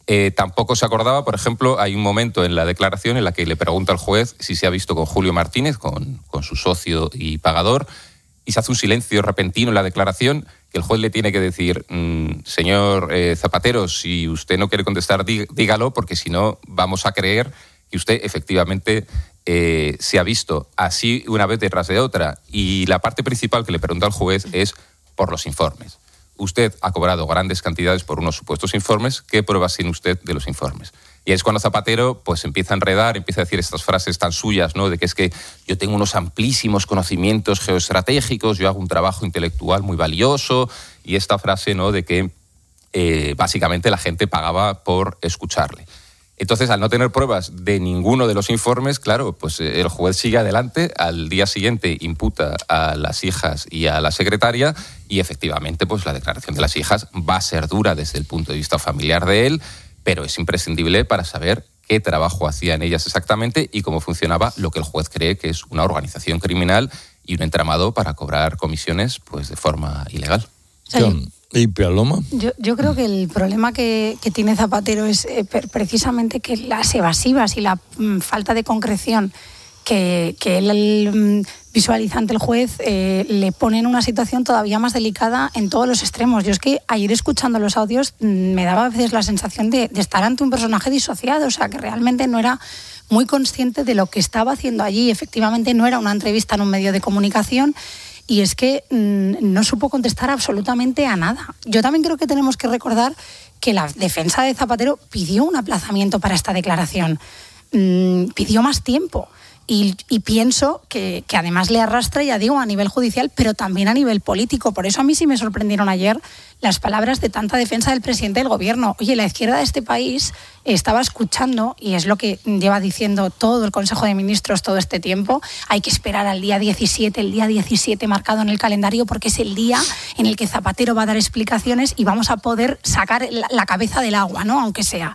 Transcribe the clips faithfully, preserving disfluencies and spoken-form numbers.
Eh, tampoco se acordaba, por ejemplo, hay un momento en la declaración en la que le pregunta al juez si se ha visto con Julio Martínez, con, con su socio y pagador, y se hace un silencio repentino en la declaración que el juez le tiene que decir, mmm, señor eh, Zapatero, si usted no quiere contestar, dí, dígalo, porque si no vamos a creer que usted efectivamente eh, se ha visto así una vez detrás de otra. Y la parte principal que le pregunta al juez es por los informes. Usted ha cobrado grandes cantidades por unos supuestos informes. ¿Qué pruebas tiene usted de los informes? Y es cuando Zapatero pues empieza a enredar, empieza a decir estas frases tan suyas, ¿no? De que es que yo tengo unos amplísimos conocimientos geoestratégicos, yo hago un trabajo intelectual muy valioso, y esta frase, ¿no? De que eh, básicamente la gente pagaba por escucharle. Entonces, al no tener pruebas de ninguno de los informes, claro, pues el juez sigue adelante, al día siguiente imputa a las hijas y a la secretaria, y efectivamente pues la declaración de las hijas va a ser dura desde el punto de vista familiar de él, pero es imprescindible para saber qué trabajo hacían ellas exactamente y cómo funcionaba lo que el juez cree que es una organización criminal y un entramado para cobrar comisiones pues de forma ilegal. Sí. ¿Y Paloma? Yo, yo creo que el problema que, que tiene Zapatero es eh, precisamente que las evasivas y la mm, falta de concreción que, que él mm, visualiza ante el juez eh, le pone en una situación todavía más delicada en todos los extremos. Yo es que ayer escuchando los audios mm, me daba a veces la sensación de, de estar ante un personaje disociado, o sea, que realmente no era muy consciente de lo que estaba haciendo allí. Efectivamente no era una entrevista en un medio de comunicación. Y es que mmm, no supo contestar absolutamente a nada. Yo también creo que tenemos que recordar que la defensa de Zapatero pidió un aplazamiento para esta declaración. Mmm, pidió más tiempo. Y, y pienso que, que además le arrastra, ya digo, a nivel judicial, pero también a nivel político. Por eso a mí sí me sorprendieron ayer las palabras de tanta defensa del presidente del gobierno. Oye, la izquierda de este país estaba escuchando, y es lo que lleva diciendo todo el Consejo de Ministros todo este tiempo, hay que esperar al día diecisiete, el día diecisiete marcado en el calendario, porque es el día en el que Zapatero va a dar explicaciones y vamos a poder sacar la, la cabeza del agua, ¿no? Aunque sea...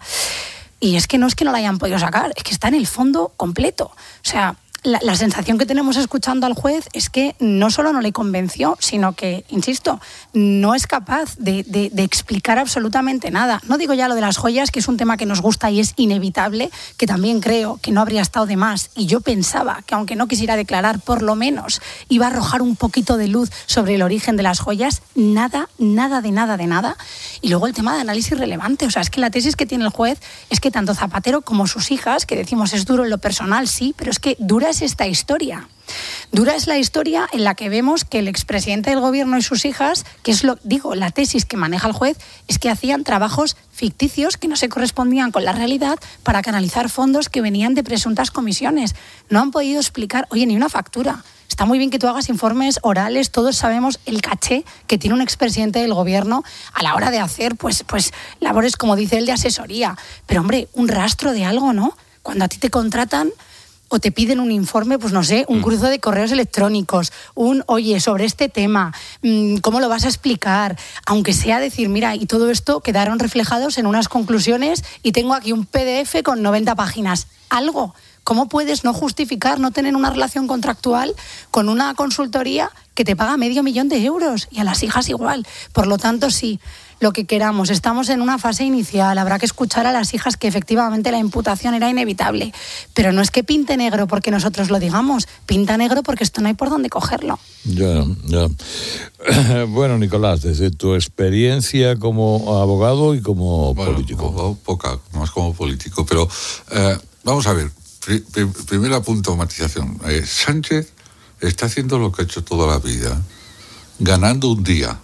Y es que no es que no la hayan podido sacar, es que está en el fondo completo. O sea, la, la sensación que tenemos escuchando al juez es que no solo no le convenció, sino que, insisto, no es capaz de, de, de explicar absolutamente nada. No digo ya lo de las joyas, que es un tema que nos gusta y es inevitable, que también creo que no habría estado de más. Y yo pensaba que, aunque no quisiera declarar, por lo menos iba a arrojar un poquito de luz sobre el origen de las joyas. Nada, nada de nada de nada. Y luego el tema de análisis relevante. O sea, es que la tesis que tiene el juez es que tanto Zapatero como sus hijas, que decimos es duro en lo personal, sí, pero es que dura es esta historia. Dura es la historia en la que vemos que el expresidente del gobierno y sus hijas, que es lo, digo, la tesis que maneja el juez, es que hacían trabajos ficticios que no se correspondían con la realidad para canalizar fondos que venían de presuntas comisiones. No han podido explicar, oye, ni una factura. Está muy bien que tú hagas informes orales, todos sabemos el caché que tiene un expresidente del gobierno a la hora de hacer pues, pues labores, como dice él, de asesoría. Pero, hombre, un rastro de algo, ¿no? Cuando a ti te contratan o te piden un informe, pues no sé, un cruce de correos electrónicos, un, oye, sobre este tema, ¿cómo lo vas a explicar? Aunque sea decir, mira, y todo esto quedaron reflejados en unas conclusiones y tengo aquí un P D F con noventa páginas. Algo. ¿Cómo puedes no justificar, no tener una relación contractual con una consultoría que te paga medio millón de euros? Y a las hijas igual. Por lo tanto, sí, lo que queramos. Estamos en una fase inicial. Habrá que escuchar a las hijas que efectivamente la imputación era inevitable. Pero no es que pinte negro porque nosotros lo digamos. Pinta negro porque esto no hay por dónde cogerlo. Ya, ya. Bueno, Nicolás, desde tu experiencia como abogado y como bueno, político. Abogado, poca, más como político. Pero eh, vamos a ver. Primera punto, matización. Eh, Sánchez está haciendo lo que ha hecho toda la vida, ganando un día.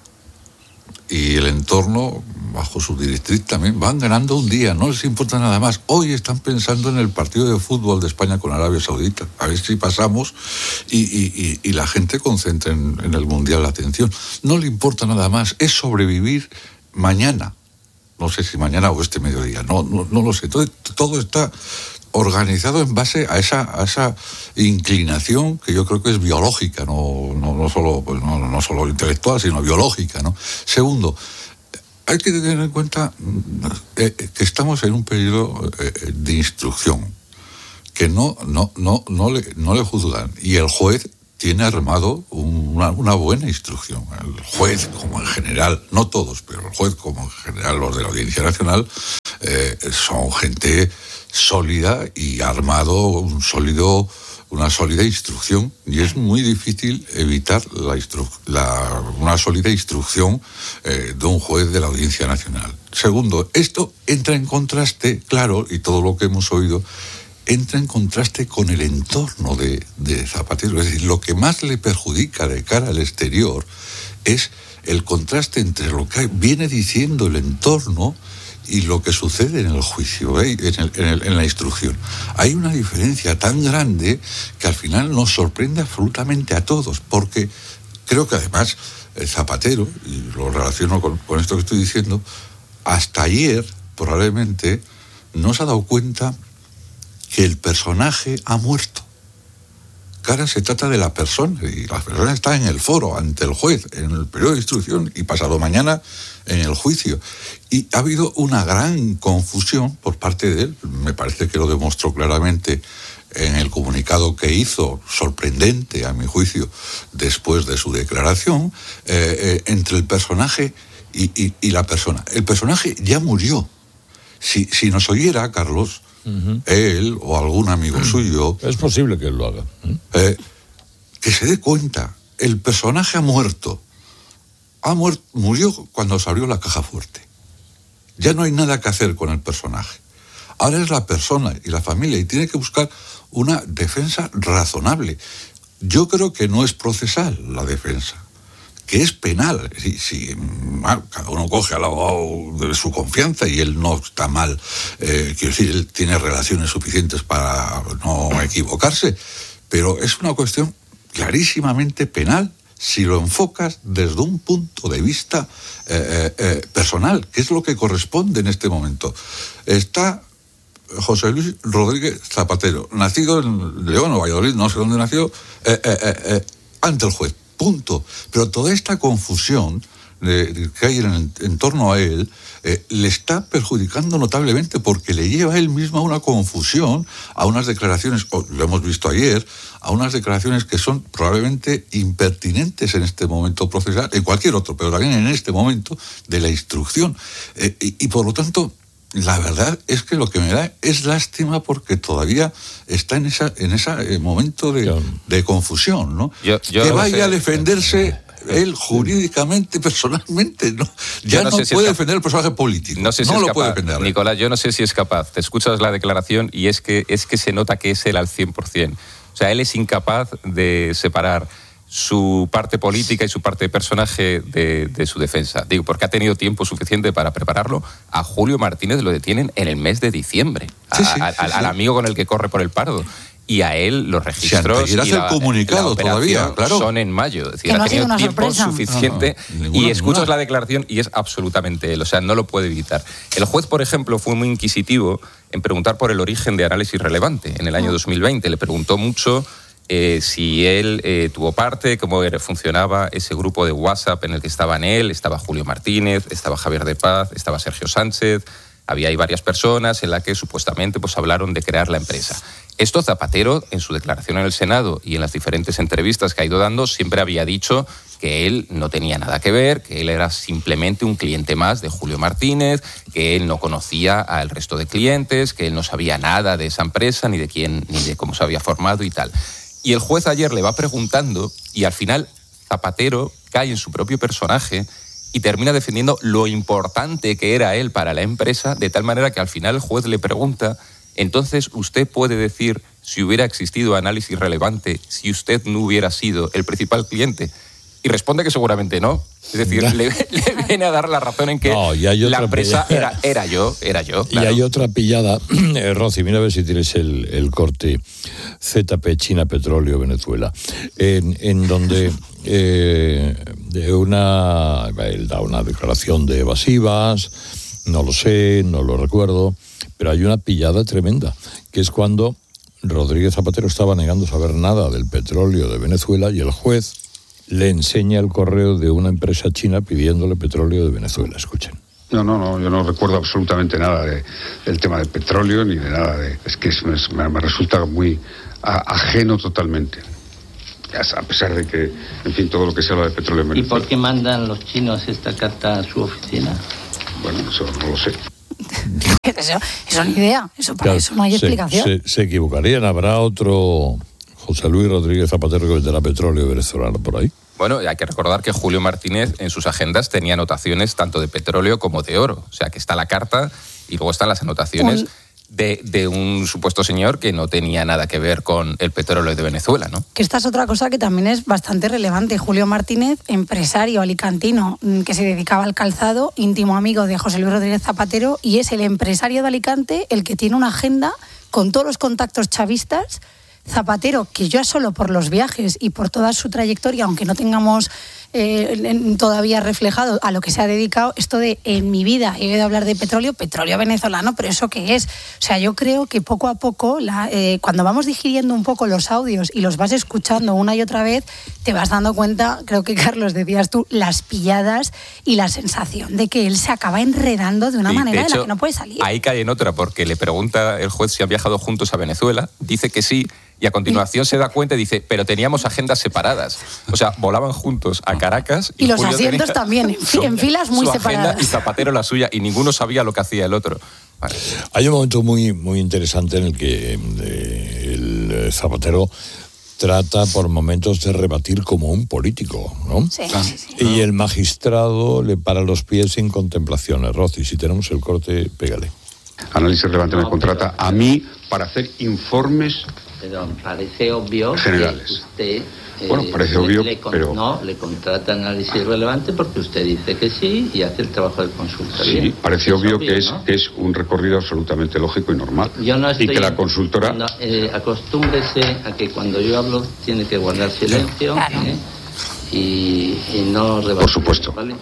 Y el entorno, bajo su directriz también, van ganando un día, no les importa nada más. Hoy están pensando en el partido de fútbol de España con Arabia Saudita, a ver si pasamos y, y, y, y la gente concentra en, en el Mundial la atención. No le importa nada más, es sobrevivir mañana. No sé si mañana o este mediodía, no, no, no lo sé. Todo, todo está organizado en base a esa, a esa inclinación que yo creo que es biológica, no, no, no, solo, pues no, no solo intelectual, sino biológica, ¿no? Segundo, hay que tener en cuenta eh, que estamos en un periodo eh, de instrucción, que no, no, no, no, le, no le juzgan, y el juez tiene armado una, una buena instrucción. El juez, como en general, no todos, pero el juez, como en general los de la Audiencia Nacional, eh, son gente sólida y armado un sólido, una sólida instrucción, y es muy difícil evitar la, instru- la una sólida instrucción eh, de un juez de la Audiencia Nacional. Segundo, esto entra en contraste, claro, y todo lo que hemos oído entra en contraste con el entorno de, de Zapatero. Es decir, lo que más le perjudica de cara al exterior es el contraste entre lo que viene diciendo el entorno y lo que sucede en el juicio, ¿eh? en, el, en, el, en la instrucción. Hay una diferencia tan grande que al final nos sorprende absolutamente a todos, porque creo que además el Zapatero, y lo relaciono con, con esto que estoy diciendo, hasta ayer probablemente no se ha dado cuenta que el personaje ha muerto. Que ahora se trata de la persona, y la persona está en el foro, ante el juez, en el periodo de instrucción, y pasado mañana en el juicio. Y ha habido una gran confusión por parte de él, me parece que lo demostró claramente en el comunicado que hizo, sorprendente a mi juicio, después de su declaración, eh, eh, entre el personaje y, y, y la persona. El personaje ya murió. Si, si nos oyera, Carlos, Uh-huh. él o algún amigo uh-huh. suyo, es posible que él lo haga, uh-huh. eh, que se dé cuenta, el personaje ha muerto, ha muerto, murió cuando se abrió la caja fuerte. Ya no hay nada que hacer con el personaje. Ahora es la persona y la familia, y tiene que buscar una defensa razonable. Yo creo que no es procesal la defensa, que es penal. Si, si bueno, cada uno coge al abogado de su confianza y él no está mal, eh, quiero decir, él tiene relaciones suficientes para no equivocarse, pero es una cuestión clarísimamente penal si lo enfocas desde un punto de vista eh, eh, personal, que es lo que corresponde en este momento. Está José Luis Rodríguez Zapatero, nacido en León o Valladolid, no sé dónde nació, eh, eh, eh, ante el juez. Punto. Pero toda esta confusión de, que hay en, en torno a él eh, le está perjudicando notablemente, porque le lleva a él mismo a una confusión, a unas declaraciones, oh, lo hemos visto ayer, a unas declaraciones que son probablemente impertinentes en este momento procesal, en cualquier otro, pero también en este momento de la instrucción. Eh, y, y por lo tanto, la verdad es que lo que me da es lástima, porque todavía está en esa en ese momento de, de confusión, ¿no? Yo, yo que vaya sé. a defenderse él jurídicamente, personalmente, ¿no? Ya no, no sé si puede es defender el personaje político. No sé si no es lo capaz, puede defender. Nicolás, yo no sé si es capaz. Te escuchas la declaración y es que, es que se nota que es él al cien por ciento. O sea, él es incapaz de separar su parte política y su parte de personaje de, de su defensa. Digo, porque ha tenido tiempo suficiente para prepararlo. A Julio Martínez lo detienen en el mes de diciembre, sí, sí, a, a, sí, sí. al amigo con el que corre por el Pardo. Y a él los registros si y la, el comunicado la todavía, claro. son en mayo. Es decir, que no ha tenido una tiempo sorpresa. suficiente no, no, ninguna, y escuchas ninguna. la declaración y es absolutamente él. O sea, no lo puede evitar. El juez, por ejemplo, fue muy inquisitivo en preguntar por el origen de Análisis Relevante. En el año dos mil veinte le preguntó mucho eh, si él eh, tuvo parte, cómo era, funcionaba ese grupo de WhatsApp en el que estaban él, estaba Julio Martínez, estaba Javier de Paz, estaba Sergio Sánchez. Había ahí varias personas en las que supuestamente pues, hablaron de crear la empresa. Esto Zapatero, en su declaración en el Senado y en las diferentes entrevistas que ha ido dando, siempre había dicho que él no tenía nada que ver, que él era simplemente un cliente más de Julio Martínez, que él no conocía al resto de clientes, que él no sabía nada de esa empresa, ni de quién, ni de cómo se había formado y tal. Y el juez ayer le va preguntando y al final Zapatero cae en su propio personaje y termina defendiendo lo importante que era él para la empresa, de tal manera que al final el juez le pregunta: entonces, ¿usted puede decir si hubiera existido Análisis Relevante si usted no hubiera sido el principal cliente? Y responde que seguramente no. Es decir, le, le viene a dar la razón en que no, la empresa era, era yo, era yo. Claro. Y hay otra pillada, eh, Rosy, mira a ver si tienes el, el corte Z P, China, Petróleo, Venezuela, en, en donde eh, de una, él da una declaración de evasivas, no lo sé, no lo recuerdo, pero hay una pillada tremenda, que es cuando Rodríguez Zapatero estaba negando saber nada del petróleo de Venezuela y el juez le enseña el correo de una empresa china pidiéndole petróleo de Venezuela. Escuchen. No, no, no, yo no recuerdo absolutamente nada de, del tema del petróleo ni de nada de... Es que es, me, me resulta muy a, ajeno totalmente. A pesar de que, en fin, todo lo que se habla de petróleo en Venezuela. ¿Y por qué mandan los chinos esta carta a su oficina? Bueno, eso no lo sé. Eso, eso ni idea, eso para Claro, eso no hay se, explicación. Se, se equivocarían. ¿Habrá otro José Luis Rodríguez Zapatero que venderá petróleo venezolano por ahí? Bueno, hay que recordar que Julio Martínez en sus agendas tenía anotaciones tanto de petróleo como de oro. O sea, que está la carta y luego están las anotaciones... Un... De, de un supuesto señor que no tenía nada que ver con el petróleo de Venezuela, ¿no? Que esta es otra cosa que también es bastante relevante. Julio Martínez, empresario alicantino que se dedicaba al calzado, íntimo amigo de José Luis Rodríguez Zapatero, y es el empresario de Alicante el que tiene una agenda con todos los contactos chavistas. Zapatero, que ya solo por los viajes y por toda su trayectoria, aunque no tengamos eh, todavía reflejado a lo que se ha dedicado, esto de en mi vida he oído hablar de petróleo, petróleo venezolano, pero ¿eso qué es? O sea, yo creo que poco a poco, la, eh, cuando vamos digiriendo un poco los audios y los vas escuchando una y otra vez, te vas dando cuenta, creo que Carlos decías tú, las pilladas y la sensación de que él se acaba enredando de una sí, manera de, hecho, de la que no puede salir. Ahí cae en otra, porque le pregunta el juez si han viajado juntos a Venezuela, dice que sí, y a continuación se da cuenta y dice, pero teníamos agendas separadas. O sea, volaban juntos a Caracas. Y, y los Julio asientos también, en, su, en filas muy su separadas. Y Zapatero la suya, y ninguno sabía lo que hacía el otro. Vale. Hay un momento muy, muy interesante en el que eh, el Zapatero trata por momentos de rebatir como un político, ¿no? Sí, sí, sí. Y el magistrado le para los pies sin contemplaciones. Rosy, si tenemos el corte, pégale. Análisis Relevante me contrata a mí para hacer informes... Pero parece obvio generales. Que usted... Eh, bueno, parece obvio, le con, pero... No, le contrata análisis relevante porque usted dice que sí y hace el trabajo de consultoría. Sí, parece obvio, obvio que es, ¿no? es un recorrido absolutamente lógico y normal. Yo no estoy... Y que la consultora... No, eh, acostúmbrese a que cuando yo hablo tiene que guardar silencio, claro. ¿eh? y, y no rebatir. Por supuesto. ¿Vale?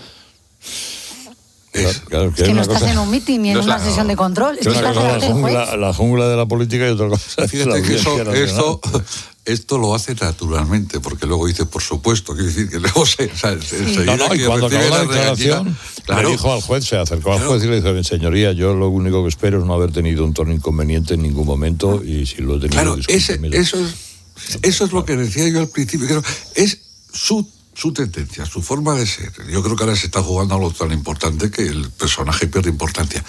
Es, claro, que es que no cosa, estás en un meeting ni en no una la, sesión de control. Es que una estás cosa la, jungla, la jungla de la política y otra cosa. Fíjate que eso, esto, esto lo hace naturalmente, porque luego dice, por supuesto, quiere decir que luego se. O sea, sí. no, no, y cuando acabó la declaración, claro, le dijo al juez, se acercó claro. al juez y le dijo, señoría, yo lo único que espero es no haber tenido un tono inconveniente en ningún momento, y si lo he tenido. Claro, ese, eso, es, eso es lo que decía yo al principio. Claro, es su. Su tendencia, su forma de ser. Yo creo que ahora se está jugando algo tan importante que el personaje pierde importancia.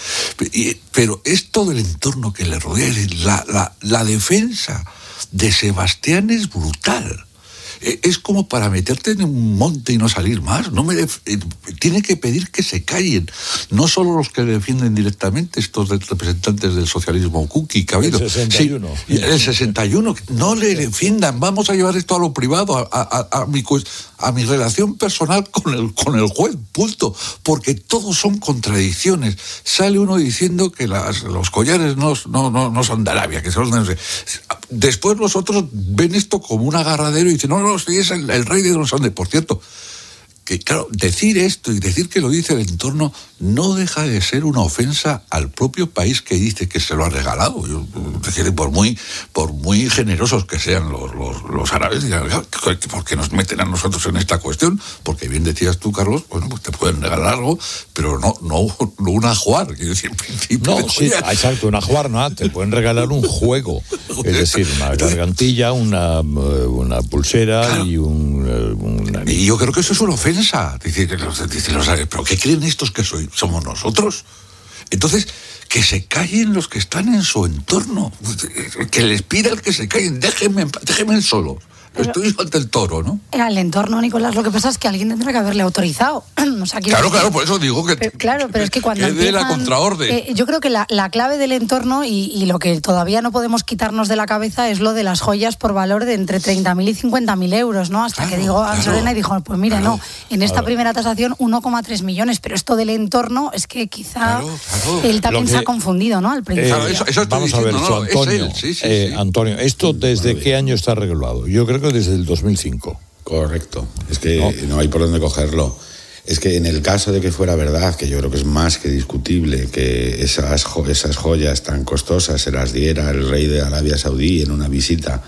Pero es todo el entorno que le rodea. La, la, la defensa de Sebastián es brutal. Es como para meterte en un monte y no salir más. No me def... Tiene que pedir que se callen. No solo los que le defienden directamente, estos representantes del socialismo cookie que ha habido. El sesenta y uno. Sí, el sesenta y uno. No le defiendan. Vamos a llevar esto a lo privado, a, a, a, mi, a mi relación personal con el, con el juez, punto. Porque todos son contradicciones. Sale uno diciendo que las, los collares no, no, no, no son de Arabia, que son de... Después los otros ven esto como un agarradero y dicen, no, no, sí, es el, el rey de los Andes. Por cierto, que claro, decir esto y decir que lo dice el entorno no deja de ser una ofensa al propio país que dice que se lo ha regalado. Yo, por muy por muy generosos que sean los, los, los árabes, ¿por qué nos meten a nosotros en esta cuestión? Porque bien decías tú, Carlos, bueno, pues te pueden regalar algo, pero no no, no un ajuar, quiero decir, en principio. No, sí, exacto, un ajuar no, te pueden regalar un juego, es decir, una gargantilla, una, una pulsera, claro. y un... Una... Y yo creo que eso es una ofensa. Dice, dice, los, ¿pero qué creen estos que soy? ¿Somos nosotros? Entonces, que se callen los que están en su entorno. Que les pida el que se callen. Déjenme, déjenme solo. Estoy ante el toro, ¿no? Era el entorno, Nicolás. Lo que pasa es que alguien tendrá que haberle autorizado. O sea, claro, decir, claro, por eso digo que... Pero, claro, pero es que cuando que empiezan, de la contraorden. Eh, yo creo que la, la clave del entorno y, y lo que todavía no podemos quitarnos de la cabeza es lo de las joyas por valor de entre treinta mil y cincuenta mil euros, ¿no? Hasta claro, que digo a claro, Sorena y dijo, pues mire, claro, no, en esta claro. primera tasación uno coma tres millones, pero esto del entorno es que quizá claro, claro. él también que, se ha confundido, ¿no? Al principio. Eh, eso, eso vamos a ver, diciendo, no, Antonio, es él. Sí, sí, eh, sí. Antonio, ¿esto desde qué año está regulado? Yo creo que desde el dos mil cinco. Correcto, es que no. no hay por dónde cogerlo. Es que en el caso de que fuera verdad, que yo creo que es más que discutible, que esas, jo- esas joyas tan costosas se las diera el rey de Arabia Saudí en una visita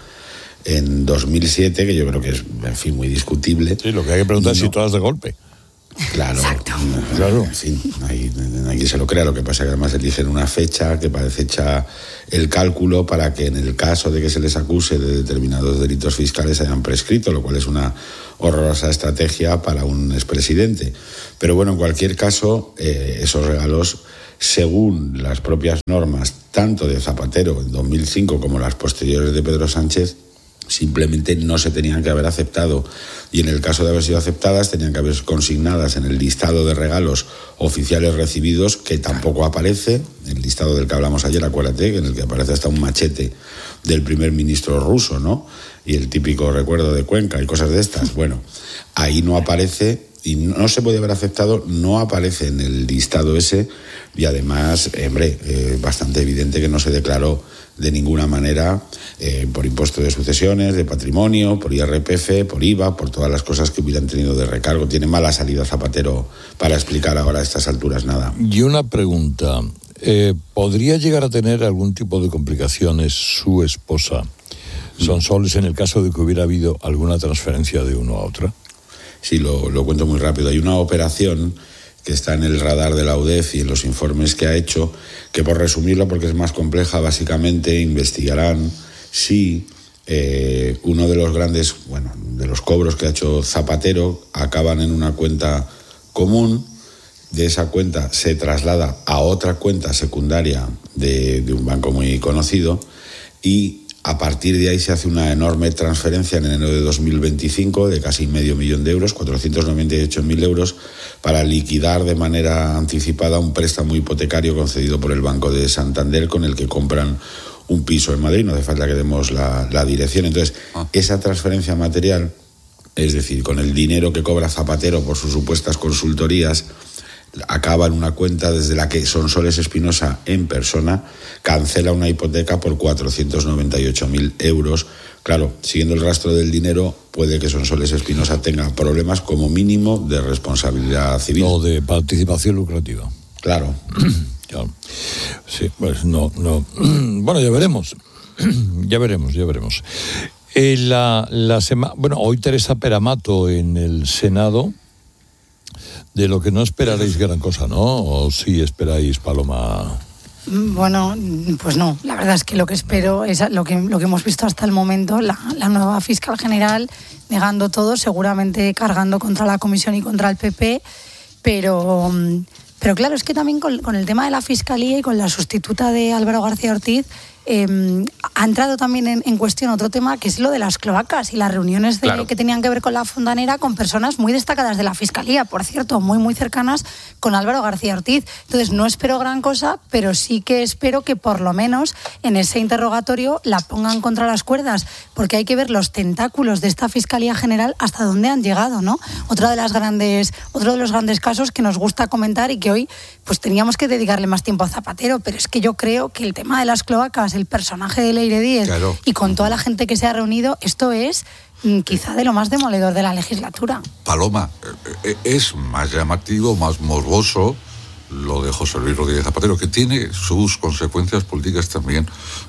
en dos mil siete, que yo creo que es, en fin, muy discutible. Sí, lo que hay que preguntar no. es si todas de golpe. Claro, Exacto. claro. En fin, hay, hay quien se lo crea. Lo que pasa es que además eligen una fecha que parece hecha el cálculo para que en el caso de que se les acuse de determinados delitos fiscales hayan prescrito, lo cual es una horrorosa estrategia para un expresidente. Pero bueno, en cualquier caso, eh, esos regalos según las propias normas, tanto de Zapatero en dos mil cinco como las posteriores de Pedro Sánchez, simplemente no se tenían que haber aceptado. Y en el caso de haber sido aceptadas, tenían que haber consignadas en el listado de regalos oficiales recibidos, que tampoco aparece, el listado del que hablamos ayer, acuérdate, en el que aparece hasta un machete del primer ministro ruso, ¿no? Y el típico recuerdo de Cuenca y cosas de estas. Bueno, ahí no aparece, y no se puede haber aceptado, no aparece en el listado ese, y además, hombre, eh, bastante evidente que no se declaró de ninguna manera eh, por impuesto de sucesiones, de patrimonio, por I R P F, por I V A, por todas las cosas que hubieran tenido de recargo. Tiene mala salida Zapatero para explicar ahora a estas alturas nada. Y una pregunta, eh, ¿podría llegar a tener algún tipo de complicaciones su esposa, Sonsoles, en el caso de que hubiera habido alguna transferencia de uno a otra? Sí, lo, lo cuento muy rápido. Hay una operación que está en el radar de la U D E F y en los informes que ha hecho, que por resumirlo, porque es más compleja, básicamente investigarán si eh, uno de los grandes, bueno, de los cobros que ha hecho Zapatero acaban en una cuenta común. De esa cuenta se traslada a otra cuenta secundaria de, de un banco muy conocido, y a partir de ahí se hace una enorme transferencia en enero de dos mil veinticinco de casi medio millón de euros, cuatrocientos noventa y ocho mil euros, para liquidar de manera anticipada un préstamo hipotecario concedido por el Banco de Santander, con el que compran un piso en Madrid. No hace falta que demos la, la dirección. Entonces, ah. esa transferencia material, es decir, con el dinero que cobra Zapatero por sus supuestas consultorías, acaba en una cuenta desde la que Sonsoles Espinosa en persona cancela una hipoteca por cuatrocientos noventa y ocho mil euros. Claro, siguiendo el rastro del dinero, puede que Sonsoles Espinosa tenga problemas como mínimo de responsabilidad civil. O de participación lucrativa. Claro. Ya. Sí, pues no, no. Bueno, ya veremos. Ya veremos, ya veremos. Eh, la, la sema... Bueno, hoy Teresa Peramato en el Senado. De lo que no esperaréis gran cosa, ¿no? ¿O sí esperáis, Paloma? Bueno, pues no. La verdad es que lo que espero es lo que, lo que hemos visto hasta el momento, la, la nueva fiscal general negando todo, seguramente cargando contra la Comisión y contra el P P, pero, pero claro, es que también con, con el tema de la Fiscalía y con la sustituta de Álvaro García Ortiz, Eh, ha entrado también en, en cuestión otro tema, que es lo de las cloacas y las reuniones de, claro. que tenían que ver con la fontanera, con personas muy destacadas de la Fiscalía, por cierto, muy muy cercanas con Álvaro García Ortiz. Entonces no espero gran cosa, pero sí que espero que por lo menos en ese interrogatorio la pongan contra las cuerdas, porque hay que ver los tentáculos de esta Fiscalía General hasta dónde han llegado, ¿no? Otra de las grandes, otro de los grandes casos que nos gusta comentar y que hoy pues teníamos que dedicarle más tiempo a Zapatero, pero es que yo creo que el tema de las cloacas, el personaje de Leire Díez, claro. y con toda la gente que se ha reunido, esto es mm, quizá de lo más demoledor de la legislatura. Paloma, eh, es más llamativo, más morboso lo de José Luis Rodríguez Zapatero, que tiene sus consecuencias políticas también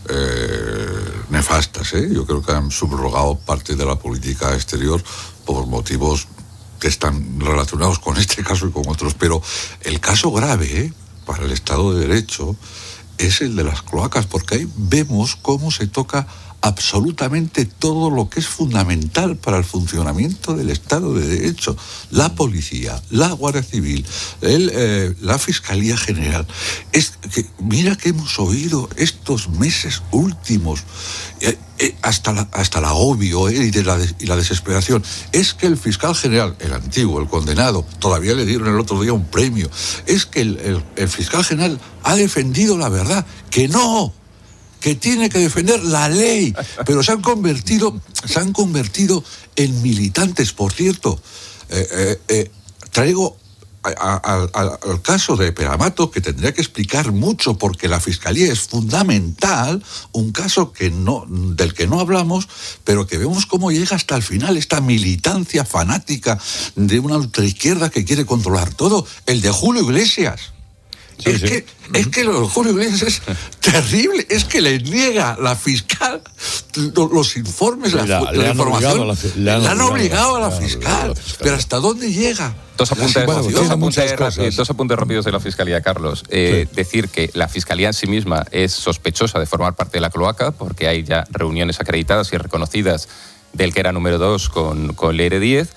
eh, nefastas, ¿eh? Yo creo que han subrogado parte de la política exterior por motivos que están relacionados con este caso y con otros, pero el caso grave, ¿eh?, para el Estado de Derecho es el de las cloacas, porque ahí vemos cómo se toca absolutamente todo lo que es fundamental para el funcionamiento del Estado de Derecho. La policía, la Guardia Civil, el, eh, la Fiscalía General. Es que, mira que hemos oído estos meses últimos, eh, eh, hasta, la, hasta el agobio eh, y, de la des, y la desesperación. Es que el fiscal general, el antiguo, el condenado, todavía le dieron el otro día un premio. Es que el, el, el fiscal general ha defendido la verdad, que no, que tiene que defender la ley, pero se han convertido, se han convertido en militantes. Por cierto, eh, eh, eh, traigo a, a, a, al caso de Peramato, que tendría que explicar mucho, porque la Fiscalía es fundamental, un caso que no, del que no hablamos, pero que vemos cómo llega hasta el final esta militancia fanática de una ultraizquierda que quiere controlar todo, el de Julio Iglesias. Sí, es, sí. Que, es que lo de Julio Iglesias es terrible, es que le niega la fiscal los informes, la, la, la información, la, le, han le han obligado a la, a la fiscal, pero ¿hasta dónde llega? Dos apuntes, bueno, dos, apuntes rápidos, dos apuntes rápidos de la Fiscalía, Carlos. Eh, sí. Decir que la Fiscalía en sí misma es sospechosa de formar parte de la cloaca, porque hay ya reuniones acreditadas y reconocidas del que era número dos con, con Leire Díez.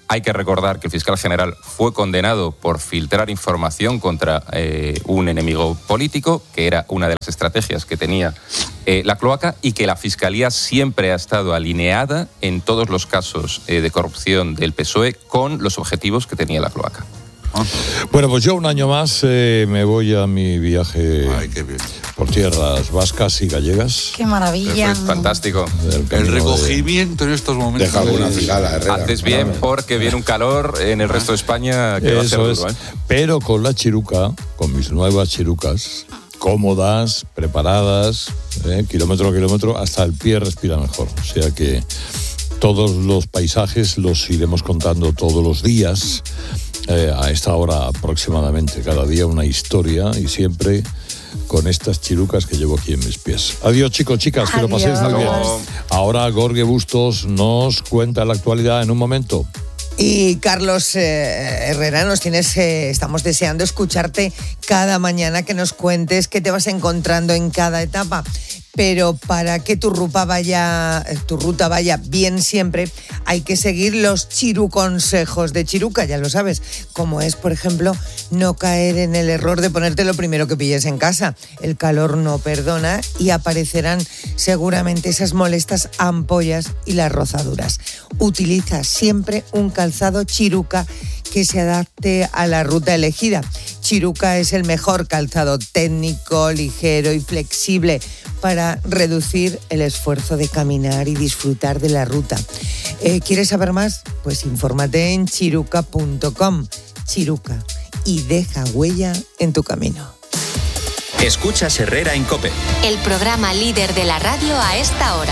Hay que recordar que el fiscal general fue condenado por filtrar información contra eh, un enemigo político, que era una de las estrategias que tenía eh, la cloaca, y que la Fiscalía siempre ha estado alineada en todos los casos eh, de corrupción del P S O E con los objetivos que tenía la cloaca. Bueno, pues yo un año más eh, me voy a mi viaje Ay, qué bien. por tierras vascas y gallegas. Qué maravilla. Es fantástico. El recogimiento de... en estos momentos. Deja alguna cigala, Herrera. Haces bien porque viene un calor en el resto de España que va a ser Eso duro, es. ¿eh? Pero con la chiruca, con mis nuevas chirucas, cómodas, preparadas, eh, kilómetro a kilómetro, hasta el pie respira mejor. O sea que todos los paisajes los iremos contando todos los días. Eh, a esta hora aproximadamente, cada día una historia, y siempre con estas chirucas que llevo aquí en mis pies. Adiós, chicos, chicas, que lo paséis muy bien. Ahora Gorge Bustos nos cuenta la actualidad en un momento. Y Carlos eh, Herrera, nos tienes, eh, estamos deseando escucharte cada mañana, que nos cuentes qué te vas encontrando en cada etapa. Pero para que tu ruta vaya, tu ruta vaya bien siempre, hay que seguir los chiruconsejos de Chiruca, ya lo sabes, como es, por ejemplo, no caer en el error de ponerte lo primero que pilles en casa. El calor no perdona y aparecerán seguramente esas molestas ampollas y las rozaduras. Utiliza siempre un calzado Chiruca que se adapte a la ruta elegida. Chiruca es el mejor calzado técnico, ligero y flexible para reducir el esfuerzo de caminar y disfrutar de la ruta. Eh, ¿Quieres saber más? Pues infórmate en chiruca punto com. Chiruca, y deja huella en tu camino. Escuchas Herrera en COPE. El programa líder de la radio a esta hora.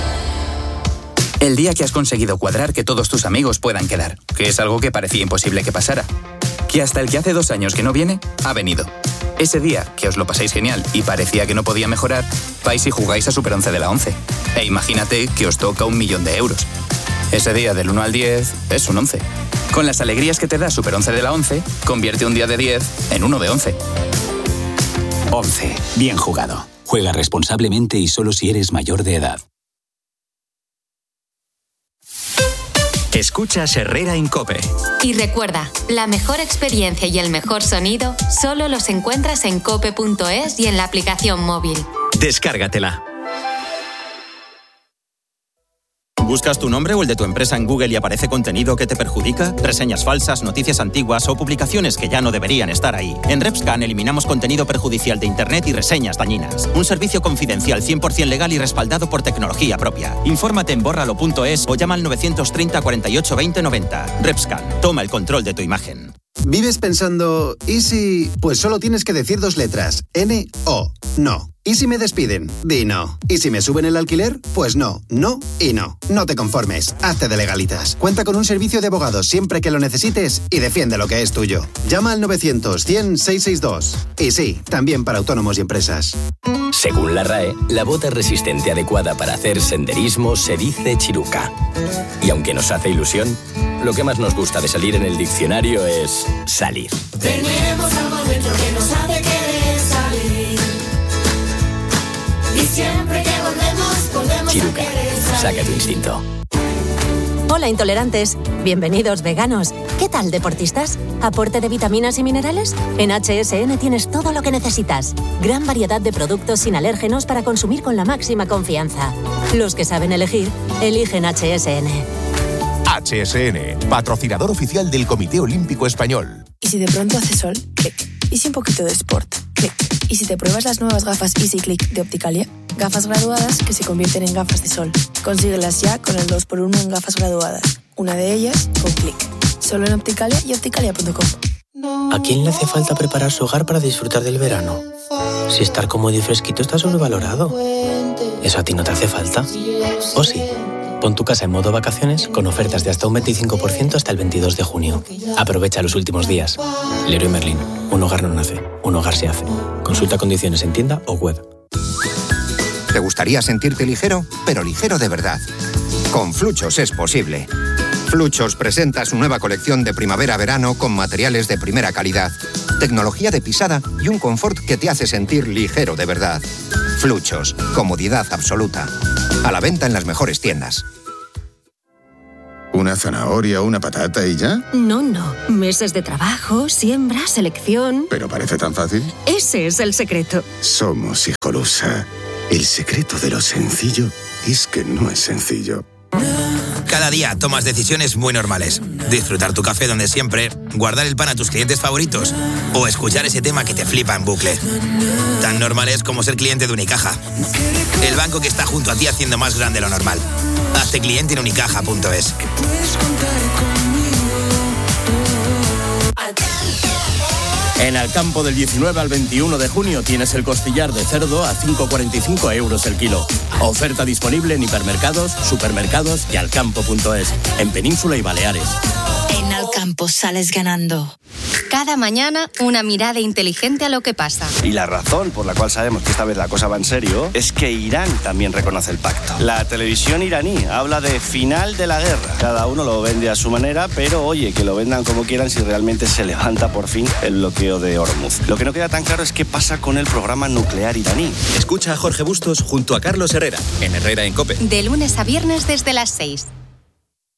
El día que has conseguido cuadrar que todos tus amigos puedan quedar, que es algo que parecía imposible que pasara. Que hasta el que hace dos años que no viene, ha venido. Ese día que os lo pasáis genial y parecía que no podía mejorar, vais y jugáis a Super once de la once. E imagínate que os toca un millón de euros. Ese día del uno al diez es un once. Con las alegrías que te da Super once de la once, convierte un día de diez en uno de once. once. Bien jugado. Juega responsablemente y solo si eres mayor de edad. Escuchas Herrera en COPE. Y recuerda, la mejor experiencia y el mejor sonido solo los encuentras en cope punto es y en la aplicación móvil. Descárgatela. ¿Buscas tu nombre o el de tu empresa en Google y aparece contenido que te perjudica? Reseñas falsas, noticias antiguas o publicaciones que ya no deberían estar ahí. En RepScan eliminamos contenido perjudicial de Internet y reseñas dañinas. Un servicio confidencial cien por ciento legal y respaldado por tecnología propia. Infórmate en bórralo punto es o llama al novecientos treinta, cuarenta y ocho, veinte, noventa. RepScan, toma el control de tu imagen. ¿Vives pensando, y si...? Pues solo tienes que decir dos letras, N O, no. ¿Y si me despiden? Di no. ¿Y si me suben el alquiler? Pues no, no y no. No te conformes, hazte de legalitas. Cuenta con un servicio de abogados siempre que lo necesites y defiende lo que es tuyo. Llama al novecientos, cien, seiscientos sesenta y dos. Y sí, también para autónomos y empresas. Según la R A E, la bota resistente adecuada para hacer senderismo se dice chiruca. Y aunque nos hace ilusión, lo que más nos gusta de salir en el diccionario es salir. Tenemos algo dentro que nos hace querer salir. Y siempre que volvemos, volvemos Chiruca, a querer salir. saca tu instinto. Hola intolerantes, bienvenidos veganos. ¿Qué tal deportistas? ¿Aporte de vitaminas y minerales? En H S N tienes todo lo que necesitas. Gran variedad de productos sin alérgenos para consumir con la máxima confianza. Los que saben elegir, eligen H S N. H S N, patrocinador oficial del Comité Olímpico Español. ¿Y si de pronto hace sol? Clic. ¿Y si un poquito de sport? Clic. ¿Y si te pruebas las nuevas gafas Easy Click de Opticalia? Gafas graduadas que se convierten en gafas de sol. Consíguelas ya con el dos por uno en gafas graduadas. Una de ellas con Clic. Solo en Opticalia y opticalia punto com. ¿A quién le hace falta preparar su hogar para disfrutar del verano? Si estar cómodo y fresquito está sobrevalorado. ¿Eso a ti no te hace falta? ¿O sí? Pon tu casa en modo vacaciones con ofertas de hasta un veinticinco por ciento hasta el veintidós de junio. Aprovecha los últimos días. Leroy Merlin. Un hogar no nace, un hogar se hace. Consulta condiciones en tienda o web. ¿Te gustaría sentirte ligero? Pero ligero de verdad. Con Fluchos es posible. Fluchos presenta su nueva colección de primavera-verano con materiales de primera calidad, tecnología de pisada y un confort que te hace sentir ligero de verdad. Fluchos, comodidad absoluta. A la venta en las mejores tiendas. ¿Una zanahoria o una patata y ya? No, no. Meses de trabajo, siembra, selección. ¿Pero parece tan fácil? Ese es el secreto. Somos Hijolusa. El secreto de lo sencillo es que no es sencillo. Cada día tomas decisiones muy normales. Disfrutar tu café donde siempre, guardar el pan a tus clientes favoritos o escuchar ese tema que te flipa en bucle. Tan normales como ser cliente de Unicaja. El banco que está junto a ti haciendo más grande lo normal. Hazte cliente en unicaja punto es. En Alcampo del diecinueve al veintiuno de junio tienes el costillar de cerdo a cinco coma cuarenta y cinco euros el kilo. Oferta disponible en hipermercados, supermercados y alcampo punto es, en Península y Baleares. En Alcampo sales ganando. Cada mañana una mirada inteligente a lo que pasa. Y la razón por la cual sabemos que esta vez la cosa va en serio es que Irán también reconoce el pacto. La televisión iraní habla de final de la guerra. Cada uno lo vende a su manera, pero oye, que lo vendan como quieran si realmente se levanta por fin el bloqueo de Hormuz. Lo que no queda tan claro es qué pasa con el programa nuclear iraní. Escucha a Jorge Bustos junto a Carlos Herrera, en Herrera en COPE. De lunes a viernes desde las seis.